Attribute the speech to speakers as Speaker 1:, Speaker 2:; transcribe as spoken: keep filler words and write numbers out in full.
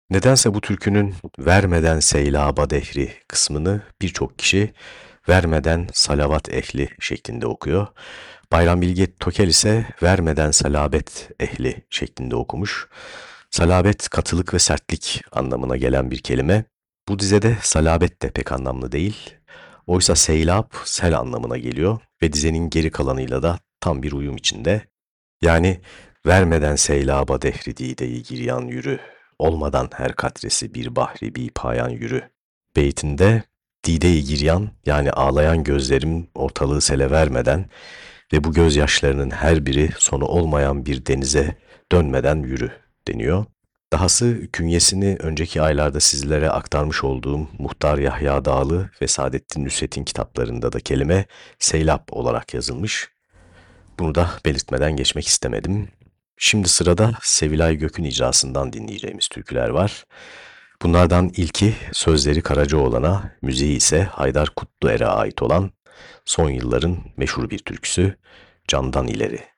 Speaker 1: Nedense bu türkünün "Vermeden seylâba dehri" kısmını birçok kişi "vermeden salavat ehli" şeklinde okuyor. Bayram Bilge Tokel ise "vermeden salabet ehli" şeklinde okumuş. Salabet, katılık ve sertlik anlamına gelen bir kelime. Bu dizede salabet de pek anlamlı değil. Oysa seylap, sel anlamına geliyor ve dizenin geri kalanıyla da tam bir uyum içinde. Yani vermeden seylaba dehri dideyi giryan yürü, olmadan her katresi bir bahri bir payan yürü. Beytinde dide-i giryan yani ağlayan gözlerim ortalığı sele vermeden ve bu gözyaşlarının her biri sonu olmayan bir denize dönmeden yürü deniyor. Dahası künyesini önceki aylarda sizlere aktarmış olduğum Muhtar Yahya Dağlı ve Saadettin Nusret'in kitaplarında da kelime seylap olarak yazılmış. Bunu da belirtmeden geçmek istemedim. Şimdi sırada Sevilay Gök'ün icrasından dinleyeceğimiz türküler var. Bunlardan ilki sözleri Karacaoğlan'a, müziği ise Haydar Kutluer'e ait olan son yılların meşhur bir türküsü Candan İleri.